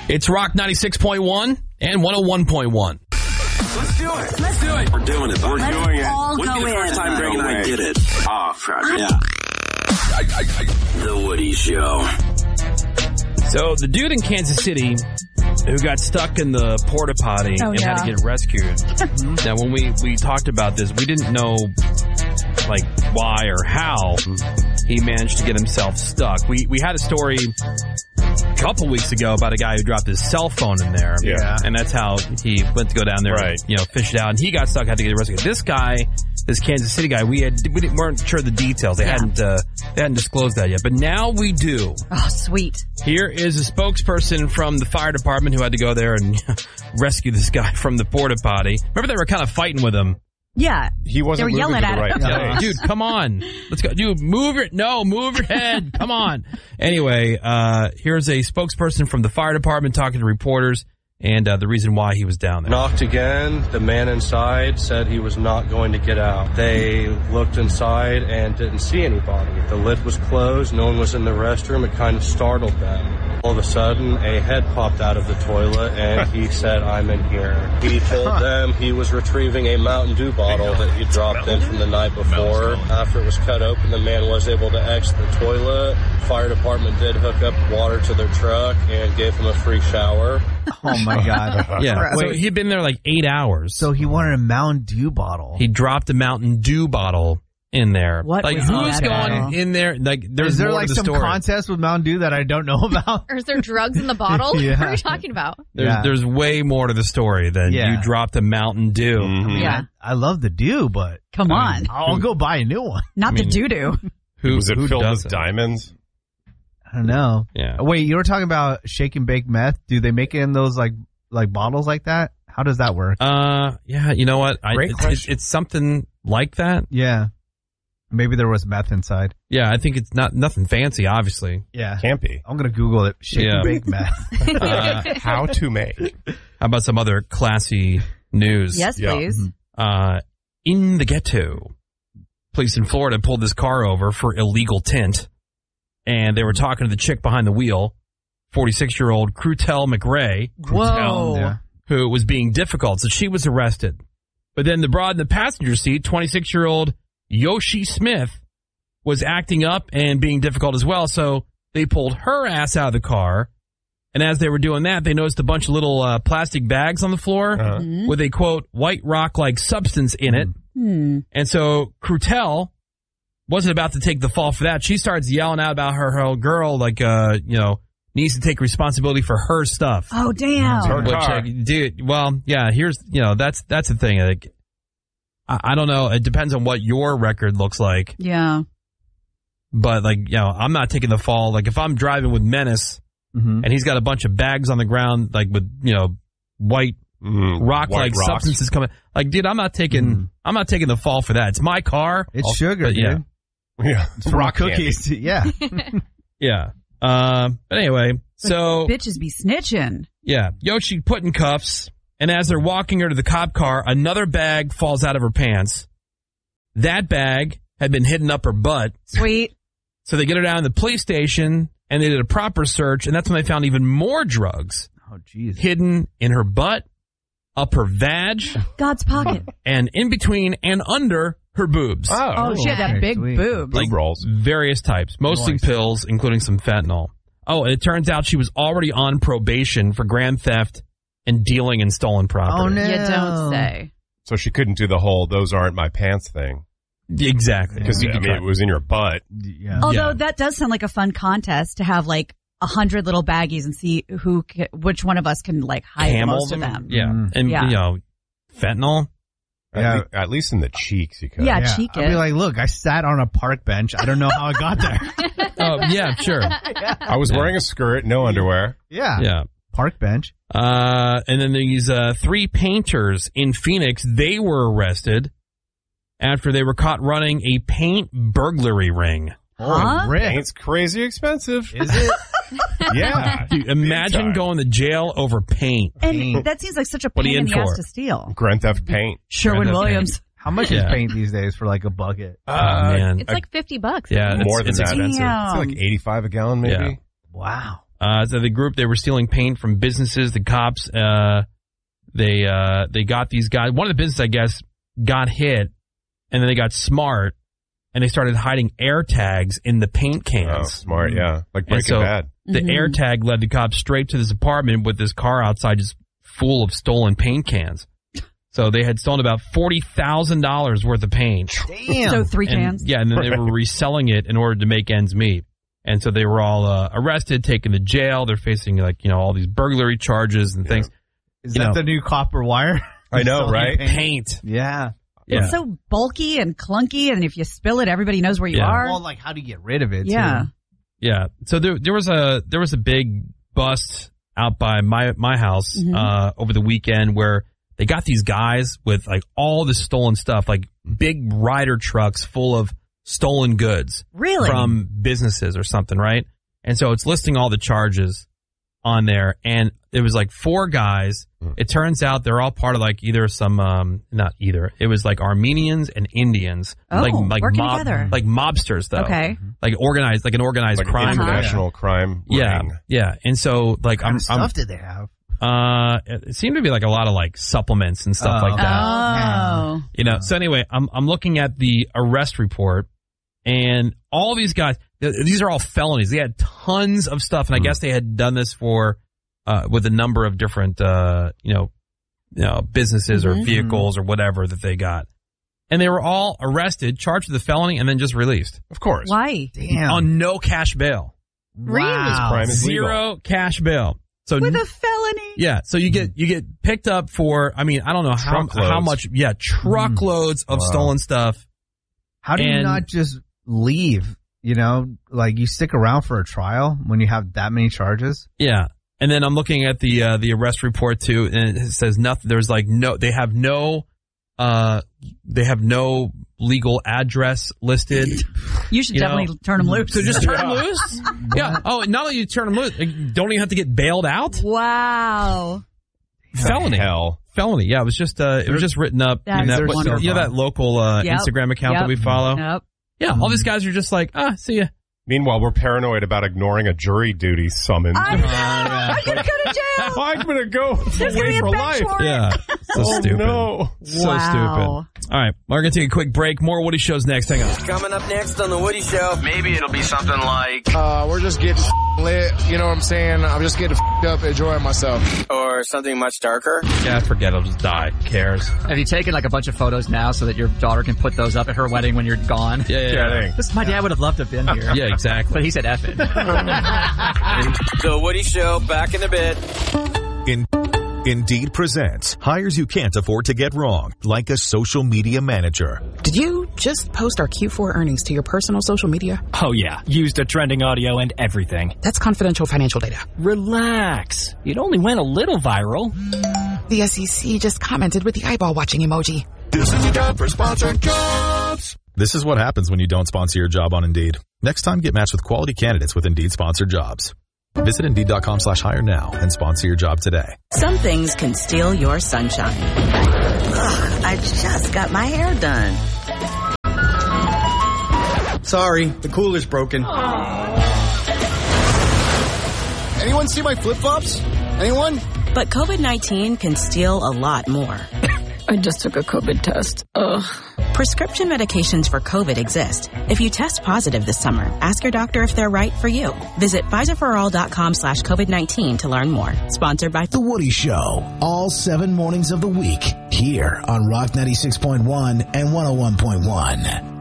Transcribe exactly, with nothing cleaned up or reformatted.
It's Rock ninety-six point one and one oh one point one. Let's do it. Let's do it. We're doing it. We're Let's doing it. all Wouldn't go be the first in. time Greg and I did it. Oh, crap. Yeah. The Woody Show. So the dude in Kansas City who got stuck in the porta potty Oh, and yeah. had to get rescued. Now, when we, we talked about this, we didn't know like why or how he managed to get himself stuck. We we had a story a couple weeks ago about a guy who dropped his cell phone in there. Yeah. And that's how he went to go down there Right. and, you know, fish it out. And he got stuck, had to get rescued. This guy, this Kansas City guy, we had we didn't, weren't sure the details. They Yeah. hadn't uh, they hadn't disclosed that yet. But now we do. Oh, sweet. Here is a spokesperson from the fire department who had to go there and rescue this guy from the porta potty. Remember, they were kind of fighting with him. Yeah. He wasn't They were moving yelling to the at right him. place. Yeah, dude, come on. Let's go. Dude, move your, no, move your head. Come on. Anyway, uh, here's a spokesperson from the fire department talking to reporters and uh, the reason why he was down there. Knocked again. The man inside said he was not going to get out. They looked inside and didn't see anybody. The lid was closed. No one was in the restroom. It kind of startled them. All of a sudden, a head popped out of the toilet, and he said, "I'm in here." He told them he was retrieving a Mountain Dew bottle that he dropped in from the night before. After it was cut open, the man was able to exit the toilet. Fire department did hook up water to their truck and gave him a free shower. Oh, my God. Yeah. So Wait, he'd been there like eight hours. so he wanted a Mountain Dew bottle. He dropped a Mountain Dew bottle in there. What like, was who's that going about? in there? Like, there's Is there more like to the some story. contest with Mountain Dew that I don't know about? Or is there drugs in the bottle? Yeah. What are you talking about? There's, Yeah. there's way more to the story than Yeah. you dropped a Mountain Dew. Mhm. Yeah. I love the Dew, but Come on. I'll go buy a new one. Not I mean- the doo-doo. Who, Was it who filled with doesn't? diamonds? I don't know. Yeah. Wait, you were talking about shake and bake meth. Do they make it in those like like bottles like that? How does that work? Uh, yeah, you know what? I, Great it's, it's, question. it's something like that. Yeah. Maybe there was meth inside. Yeah, I think it's not nothing fancy, obviously. Yeah. Can't be. I'm going to Google it. Shake Yeah. and bake meth. Uh, How to make. how about some other classy news? Yes, Yeah. please. Uh, in the ghetto, police in Florida pulled this car over for illegal tint, and they were talking to the chick behind the wheel, forty-six-year-old Crutel McRae, Whoa. Yeah. who was being difficult, so she was arrested. But then the broad in the passenger seat, twenty-six-year-old Yoshi Smith, was acting up and being difficult as well, so they pulled her ass out of the car, and as they were doing that, they noticed a bunch of little uh, plastic bags on the floor Uh-huh. with a, quote, white rock-like substance in it. Hmm. And so Crutel wasn't about to take the fall for that. She starts yelling out about her, her girl, like, uh, you know, needs to take responsibility for her stuff. Oh, damn. Her Which, car. uh, dude, well, yeah, here's, you know, that's, that's the thing. Like, I, I don't know. It depends on what your record looks like. Yeah. But, like, you know, I'm not taking the fall. Like, if I'm driving with Menace Mm-hmm. and he's got a bunch of bags on the ground, like, with, you know, white Mm, rock-like white rocks. substances coming. Like, dude, I'm not taking, Mm. I'm not taking the fall for that. It's my car. It's I'll- sugar, but, dude. yeah. Yeah. It's from Rock cookies. Yeah. Yeah. Um, but anyway, so, Bitches be snitching. yeah, Yoshi put in cuffs, and as they're walking her to the cop car, another bag falls out of her pants. That bag had been hidden up her butt. Sweet. So they get her down to the police station, and they did a proper search, and that's when they found even more drugs Oh, jeez. hidden in her butt, up her vag, God's pocket. and in between and under her boobs. Oh. Oh, she had that okay, big sweet. boob. Boob rolls. Various types, mostly Nice. pills, including some fentanyl. Oh, and it turns out she was already on probation for grand theft and dealing in stolen property. Oh, no. You don't say. So she couldn't do the whole "those aren't my pants" thing Exactly. because Yeah, I mean, okay. it was in your butt. Yeah. Although Yeah. that does sound like a fun contest to have like a hundred little baggies and see who, ca- which one of us can like hide Camel most of them. Yeah. Mm. And, Yeah. you know, fentanyl. At, Yeah. le- at least in the cheeks, you could. Yeah, Yeah. cheek I'd it. be like, look, I sat on a park bench. I don't know how I got there. Oh, yeah, sure. I was wearing a skirt, no underwear. Yeah. Yeah. Park bench. Uh, and then these uh, three painters in Phoenix, they were arrested after they were caught running a paint burglary ring. Huh? Oh, Rick. Paint's crazy expensive. Is it? Yeah. Dude, imagine time. going to jail over paint. And that seems like such a What are pain you in in the ass for? to steal. Grand Theft Paint. Sherwin Grand Theft Williams. How much Yeah. is paint these days for like a bucket? Oh, man. It's like fifty bucks. Yeah, More it's, than it's that. expensive. Damn. It's like eighty-five a gallon, maybe. Yeah. Wow. Uh, so the group, they were stealing paint from businesses. The cops, uh, they uh, they got these guys. One of the businesses, I guess, got hit, and then they got smart, and they started hiding air tags in the paint cans. Oh, smart, yeah. Like And Breaking so Bad. the Mhm. air tag led the cops straight to this apartment with this car outside just full of stolen paint cans. So they had stolen about forty thousand dollars worth of paint. Damn. So three And- cans. Yeah, and then they were reselling it in order to make ends meet. And so they were all uh, arrested, taken to jail. They're facing, like, you know, all these burglary charges and things. Is you that know. the new copper wire? I know, Selling right? paint? Paint. Yeah. Yeah. It's so bulky and clunky, and if you spill it, everybody knows where you Yeah. are. Well, like, how do you get rid of it? yeah. Too? Yeah. So there, there was a there was a big bust out by my my house Mhm. uh, over the weekend where they got these guys with like all the stolen stuff, like big rider trucks full of stolen goods Really? from businesses or something, right? And so it's listing all the charges on there, and it was like four guys. It turns out they're all part of like either some um not either. It was like Armenians and Indians, Oh, like like working mob together. like mobsters though. Okay. Like organized like an organized Like an crime. international crime Yeah, ring. yeah. And so like What kind I'm, of stuff did they have? I'm uh it seemed to be like a lot of like supplements and stuff Oh. like that. Oh. You know. So anyway, I'm I'm looking at the arrest report, and all these guys, th- these are all felonies. They had tons of stuff, and I guess they had done this for uh with a number of different uh you know you know businesses or Mhm. vehicles or whatever that they got. And they were all arrested, charged with a felony, and then just released Of course. Why? Damn. on no cash bail. wow. Crime is legal. Zero cash bail. So With a felony? yeah, so you get you get picked up for, I mean, I don't know how Truckloads. how much, yeah, truckloads of Wow. stolen stuff. How do you And- not just leave? You know, like you stick around for a trial when you have that many charges? Yeah, and then I'm looking at the uh, the arrest report too, and it says nothing. There's like no, they have no, uh, they have no legal address listed. You should You definitely know, turn them loose. So just turn them loose. Yeah. Oh, not only you turn them loose, like, you don't even have to get bailed out. Wow. Felony. Hell. Felony. Yeah, it was just uh, it was just written up That's in that what- wonderful. you know that local uh, Yep. Instagram account Yep. that we follow. Yep. Yeah, all these guys are just like, ah, see ya. Meanwhile, we're paranoid about ignoring a jury duty summons. I know. I'm going to go to jail. I'm going to go There's going to away be a for bench life. warrant. Yeah, so Oh, stupid. no. So Wow. stupid. All right, we're gonna take a quick break. More Woody shows next. Hang on. Coming up next on The Woody Show, maybe it'll be something like, Uh, we're just getting lit. You know what I'm saying? I'm just getting up, enjoying myself. or something much darker. Yeah, forget it. I'll just die. Who cares? Have you taken like a bunch of photos now so that your daughter can put those up at her wedding when you're gone? Yeah, yeah, yeah. Kidding. This, my dad would have loved to have been here. Yeah, exactly. But he said F it. The Woody Show, back in a bit. In- Indeed presents hires you can't afford to get wrong, like a social media manager. Did you just post our Q four earnings to your personal social media? Oh yeah, used a trending audio and everything. That's confidential financial data. Relax. It only went a little viral. The S E C just commented with the eyeball watching emoji. This is your job for sponsored jobs. This is what happens when you don't sponsor your job on Indeed. Next time, get matched with quality candidates with Indeed sponsored jobs. Visit Indeed.com slash hire now and sponsor your job today. Some things can steal your sunshine. Ugh, I just got my hair done. Sorry, the cooler's broken. Anyone see my flip-flops? Anyone? But COVID nineteen can steal a lot more. I just took a COVID test. Ugh. Prescription medications for COVID exist. If you test positive this summer, ask your doctor if they're right for you. Visit Pfizerforall.com slash COVID-19 to learn more. Sponsored by The Woody Show, all seven mornings of the week, here on Rock ninety-six point one and one oh one point one.